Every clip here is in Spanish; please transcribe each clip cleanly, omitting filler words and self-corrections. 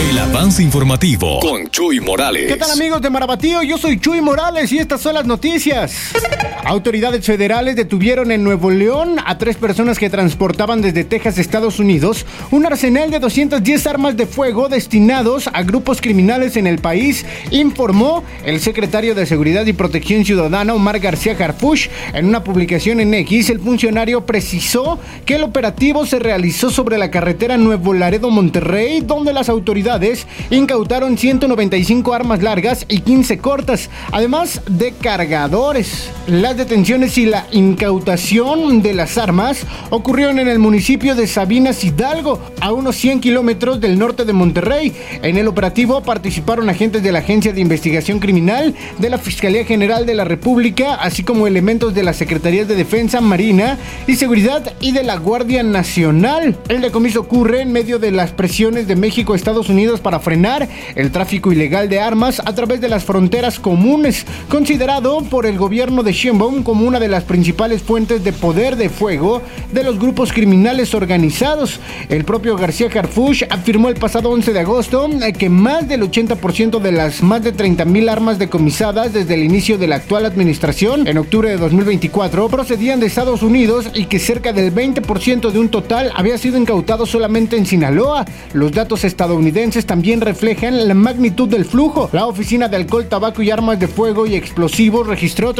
El avance informativo con Chuy Morales. ¿Qué tal, amigos de Marabatío? Yo soy Chuy Morales y estas son las noticias. Autoridades federales detuvieron en Nuevo León a 3 personas que transportaban desde Texas, Estados Unidos, un arsenal de 210 armas de fuego destinados a grupos criminales en el país, informó el secretario de Seguridad y Protección Ciudadana, Omar García Harfuch. En una publicación en X, el funcionario precisó que el operativo se realizó sobre la carretera Nuevo Laredo-Monterrey, donde las autoridades incautaron 195 armas largas y 15 cortas, además de cargadores. Las detenciones y la incautación de las armas ocurrieron en el municipio de Sabinas, Hidalgo, a unos 100 kilómetros del norte de Monterrey. En el operativo participaron agentes de la Agencia de Investigación Criminal, de la Fiscalía General de la República, así como elementos de las Secretarías de Defensa, Marina y Seguridad y de la Guardia Nacional. El decomiso ocurre en medio de las presiones de México a Estados Unidos para frenar el tráfico ilegal de armas a través de las fronteras comunes, considerado por el gobierno de Sheinbaum como una de las principales fuentes de poder de fuego de los grupos criminales organizados. El propio García Harfuch afirmó el pasado 11 de agosto que más del 80% de las más de 30,000 armas decomisadas desde el inicio de la actual administración, en octubre de 2024, procedían de Estados Unidos y que cerca del 20% de un total había sido incautado solamente en Sinaloa. Los datos estadounidenses también reflejan la magnitud del flujo. La Oficina de Alcohol, Tabaco y Armas de Fuego y Explosivos registró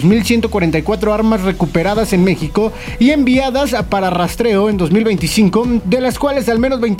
32,144 armas recuperadas en México y enviadas para rastreo en 2025, de las cuales al menos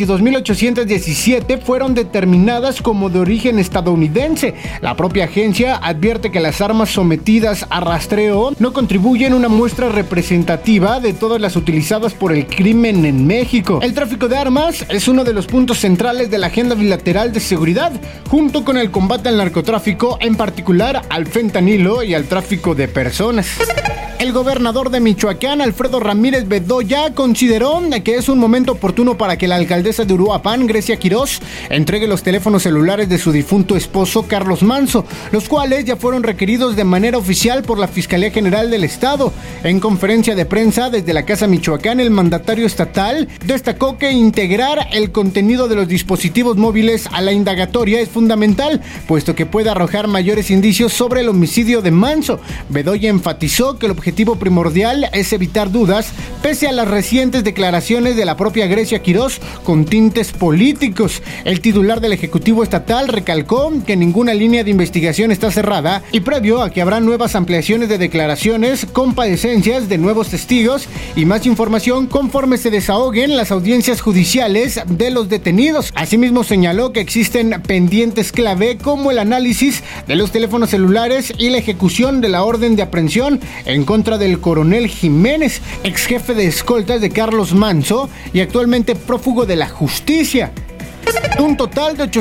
22,817 fueron determinadas como de origen estadounidense. La propia agencia advierte que las armas sometidas a rastreo no contribuyen a una muestra representativa de todas las utilizadas por el crimen en México. El tráfico de armas es uno de los puntos centrales de la agenda bilateral de seguridad, junto con el combate al narcotráfico, en particular al fentanilo y al tráfico de personas. El gobernador de Michoacán, Alfredo Ramírez Bedoya, consideró que es un momento oportuno para que la alcaldesa de Uruapan, Grecia Quirós, entregue los teléfonos celulares de su difunto esposo, Carlos Manso, los cuales ya fueron requeridos de manera oficial por la Fiscalía General del Estado. En conferencia de prensa desde la Casa Michoacán, el mandatario estatal destacó que integrar el contenido de los dispositivos móviles a la indagatoria es fundamental, puesto que puede arrojar mayores indicios sobre el homicidio de Manso. Bedoya enfatizó que el objetivo primordial es evitar dudas, pese a las recientes declaraciones de la propia Grecia Quirós con tintes políticos. El titular del Ejecutivo Estatal recalcó que ninguna línea de investigación está cerrada y previo a que habrá nuevas ampliaciones de declaraciones, comparecencias de nuevos testigos y más información conforme se desahoguen las audiencias judiciales de los detenidos. Asimismo, señaló que existen pendientes clave como el análisis de los teléfonos celulares y la ejecución de la orden de aprehensión en contra del coronel Jiménez, ex jefe de escoltas de Carlos Manso y actualmente prófugo de la justicia. Un total de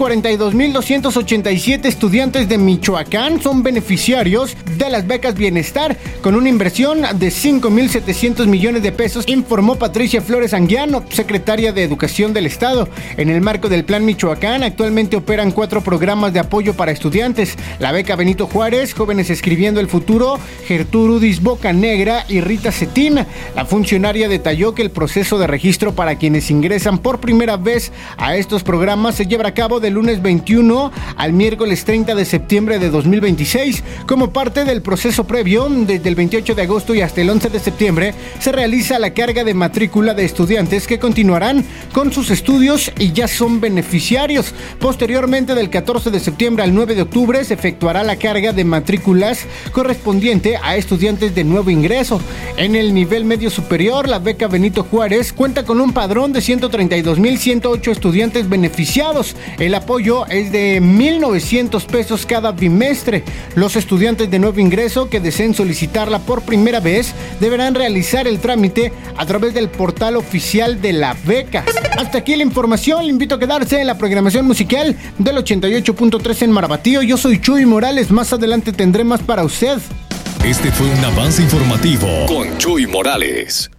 842,287 estudiantes de Michoacán son beneficiarios de las becas Bienestar, con una inversión de 5,700 millones de pesos, informó Patricia Flores Anguiano, secretaria de Educación del Estado. En el marco del Plan Michoacán, actualmente operan 4 programas de apoyo para estudiantes: la beca Benito Juárez, Jóvenes Escribiendo el Futuro, Gertrudis Bocanegra y Rita Cetina. La funcionaria detalló que el proceso de registro para quienes ingresan por primera vez a estos programas se llevará a cabo del lunes 21 al miércoles 30 de septiembre de 2026. Como parte del proceso previo, desde el 28 de agosto y hasta el 11 de septiembre, se realiza la carga de matrícula de estudiantes que continuarán con sus estudios y ya son beneficiarios. Posteriormente, del 14 de septiembre al 9 de octubre, se efectuará la carga de matrículas correspondiente a estudiantes de nuevo ingreso. En el nivel medio superior, la beca Benito Juárez cuenta con un padrón de 132,108 estudiantes beneficiados. El apoyo es de 1,900 pesos cada bimestre. Los estudiantes de nuevo ingreso que deseen solicitarla por primera vez deberán realizar el trámite a través del portal oficial de la beca. Hasta aquí la información. Le invito a quedarse en la programación musical del 88.3 en Marabatío. Yo soy Chuy Morales. Más adelante tendré más para usted. Este fue un avance informativo con Chuy Morales.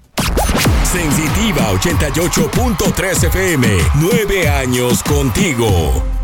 Sensitiva 88.3 FM, 9 años contigo.